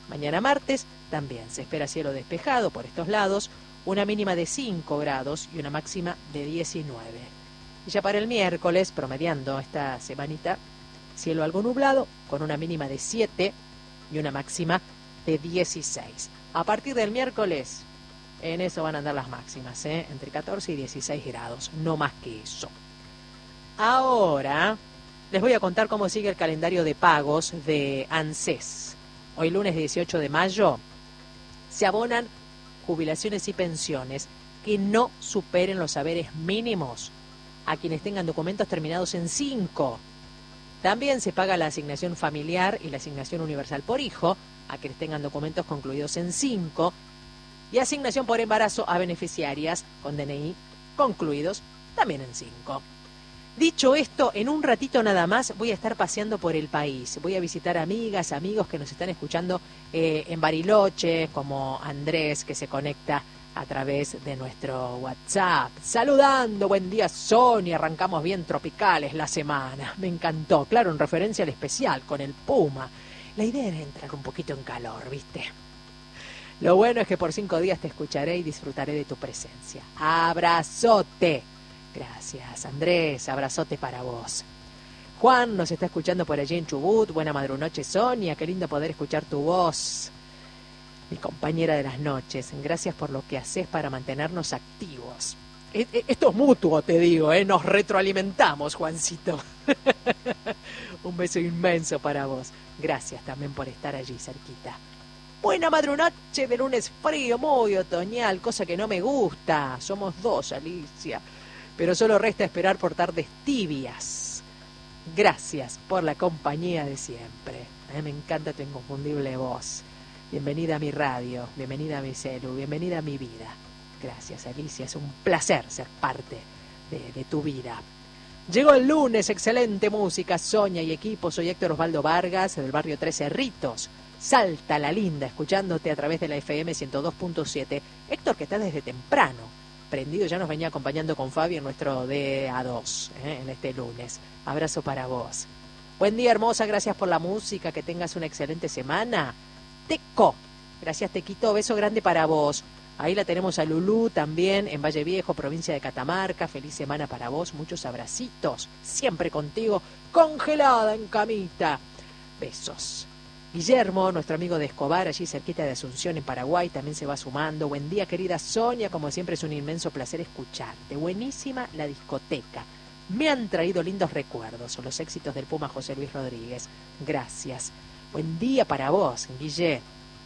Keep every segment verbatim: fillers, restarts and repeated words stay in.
Mañana martes también se espera cielo despejado por estos lados, una mínima de cinco grados y una máxima de diecinueve. Y ya para el miércoles, promediando esta semanita, cielo algo nublado, con una mínima de siete y una máxima de dieciséis. A partir del miércoles, en eso van a andar las máximas, ¿eh? Entre catorce y dieciséis grados, no más que eso. Ahora les voy a contar cómo sigue el calendario de pagos de ANSES. Hoy lunes dieciocho de mayo se abonan jubilaciones y pensiones que no superen los haberes mínimos a quienes tengan documentos terminados en cinco. También se paga la asignación familiar y la asignación universal por hijo a quienes tengan documentos concluidos en cinco y asignación por embarazo a beneficiarias con D N I concluidos también en cinco. Dicho esto, en un ratito nada más voy a estar paseando por el país. Voy a visitar amigas, amigos que nos están escuchando eh, en Bariloche, como Andrés, que se conecta a través de nuestro WhatsApp. Saludando, buen día Sonia, arrancamos bien tropicales la semana. Me encantó, claro, en referencia al especial con el Puma. La idea era entrar un poquito en calor, ¿viste? Lo bueno es que por cinco días te escucharé y disfrutaré de tu presencia. Abrazote. Gracias, Andrés, abrazote para vos. Juan nos está escuchando por allí en Chubut. Buena madrunoche, Sonia, qué lindo poder escuchar tu voz. Mi compañera de las noches, gracias por lo que haces para mantenernos activos. Esto es mutuo, te digo, ¿eh? Nos retroalimentamos, Juancito. Un beso inmenso para vos. Gracias también por estar allí cerquita. Buena madrunoche de lunes frío, muy otoñal, cosa que no me gusta. Somos dos, Alicia. Pero solo resta esperar por tardes tibias. Gracias por la compañía de siempre. A mí me encanta tu inconfundible voz. Bienvenida a mi radio, bienvenida a mi celu, bienvenida a mi vida. Gracias, Alicia, es un placer ser parte de, de tu vida. Llegó el lunes, excelente música, Sonia y equipo. Soy Héctor Osvaldo Vargas, del barrio Tres Cerritos. Salta la Linda, escuchándote a través de la F M ciento dos punto siete. Héctor, que está desde temprano prendido, ya nos venía acompañando con Fabi en nuestro D A dos, ¿eh? En este lunes. Abrazo para vos. Buen día, hermosa, gracias por la música, que tengas una excelente semana. Teco, gracias Tequito, beso grande para vos. Ahí la tenemos a Lulú también en Valle Viejo, provincia de Catamarca. Feliz semana para vos, muchos abracitos, siempre contigo, congelada en camita. Besos. Guillermo, nuestro amigo de Escobar, allí cerquita de Asunción, en Paraguay, también se va sumando. Buen día, querida Sonia, como siempre es un inmenso placer escucharte. Buenísima la discoteca. Me han traído lindos recuerdos, los éxitos del Puma José Luis Rodríguez. Gracias. Buen día para vos, Guille.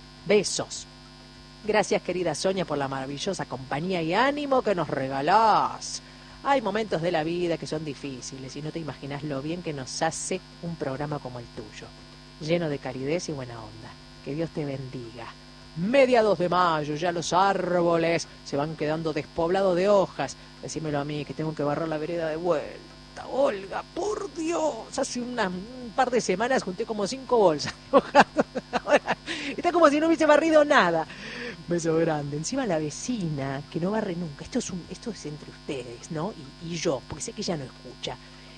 Besos. Gracias, querida Sonia, por la maravillosa compañía y ánimo que nos regalás. Hay momentos de la vida que son difíciles y no te imaginas lo bien que nos hace un programa como el tuyo, lleno de calidez y buena onda. Que Dios te bendiga. Mediados de mayo, ya los árboles se van quedando despoblados de hojas. Decímelo a mí, que tengo que barrer la vereda de vuelta. Olga, por Dios, hace una, un par de semanas junté como cinco bolsas de hojas. Ahora está como si no hubiese barrido nada. Beso grande. Encima la vecina, que no barre nunca. Esto es un, esto es entre ustedes, ¿no? Y, y yo, porque sé que ella no escucha.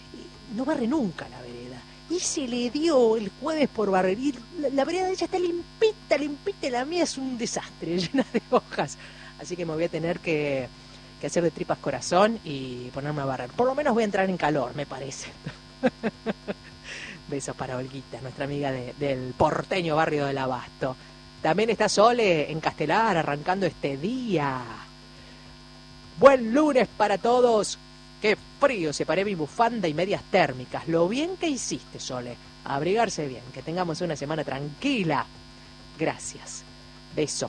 No barre nunca la vereda. Y se le dio el jueves por barrer. Y la, la vereda de ella está limpita, limpita. Y la mía es un desastre, llena de hojas. Así que me voy a tener que, que hacer de tripas corazón y ponerme a barrer. Por lo menos voy a entrar en calor, me parece. Besos para Olguita, nuestra amiga de, del porteño barrio del Abasto. También está Sole en Castelar, arrancando este día. Buen lunes para todos. Qué frío, separé mi bufanda y medias térmicas. Lo bien que hiciste, Sole. Abrigarse bien, que tengamos una semana tranquila. Gracias. Beso.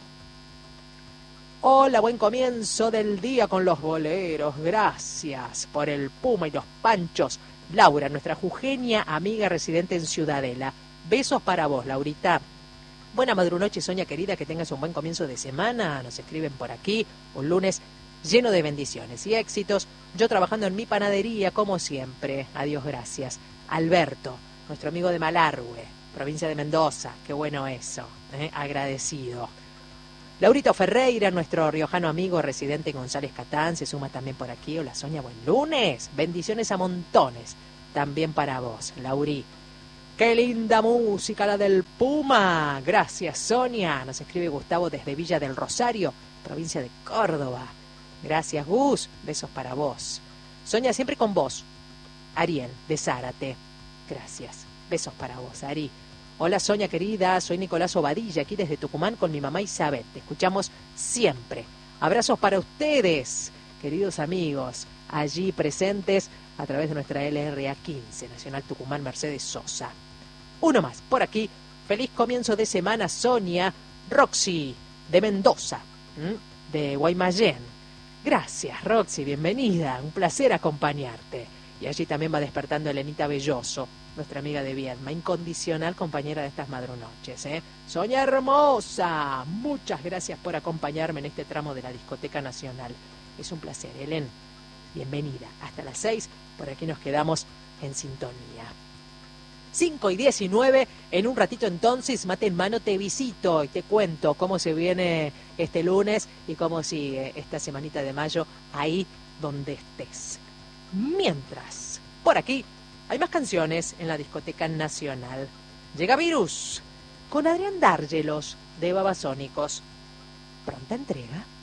Hola, buen comienzo del día con los boleros. Gracias por el Puma y los Panchos. Laura, nuestra jujeña amiga residente en Ciudadela. Besos para vos, Laurita. Buena madrunoche, Sonia querida, que tengas un buen comienzo de semana. Nos escriben por aquí. Un lunes lleno de bendiciones y éxitos. Yo trabajando en mi panadería, como siempre. Adiós, gracias. Alberto, nuestro amigo de Malargüe, provincia de Mendoza. Qué bueno eso, ¿eh? Agradecido. Laurito Ferreira, nuestro riojano amigo residente en González Catán, se suma también por aquí. Hola, Sonia, buen lunes. Bendiciones a montones. También para vos, Lauri. Qué linda música la del Puma. Gracias, Sonia. Nos escribe Gustavo desde Villa del Rosario, provincia de Córdoba. Gracias, Gus. Besos para vos. Sonia, siempre con vos. Ariel, de Zárate. Gracias. Besos para vos, Ari. Hola, Sonia querida. Soy Nicolás Obadilla, aquí desde Tucumán con mi mamá Isabel. Te escuchamos siempre. Abrazos para ustedes, queridos amigos, allí presentes a través de nuestra L R A quince, Nacional Tucumán Mercedes Sosa. Uno más, por aquí. Feliz comienzo de semana, Sonia. Roxy, de Mendoza, ¿m? de Guaymallén. Gracias, Roxy, bienvenida. Un placer acompañarte. Y allí también va despertando Elenita Belloso, nuestra amiga de Viedma, incondicional compañera de estas madrunoches, ¿eh? Sonia hermosa, muchas gracias por acompañarme en este tramo de la Discoteca Nacional. Es un placer, Helen. Bienvenida. Hasta las seis, por aquí nos quedamos en sintonía. cinco y diecinueve, en un ratito entonces, mate en mano, te visito y te cuento cómo se viene este lunes y cómo sigue esta semanita de mayo ahí donde estés. Mientras, por aquí, hay más canciones en la Discoteca Nacional. Llega Virus, con Adrián Dárgelos, de Babasónicos. Pronta entrega.